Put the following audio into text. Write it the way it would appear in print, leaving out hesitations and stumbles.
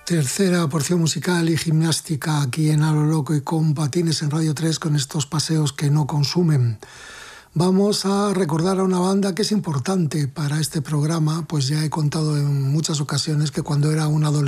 Tercera porción musical y gimnástica aquí en A lo Loco y con Patines en Radio 3 con estos paseos que no consumen. Vamos a recordar a una banda que es importante para este programa, pues ya he contado en muchas ocasiones que cuando era un adolescente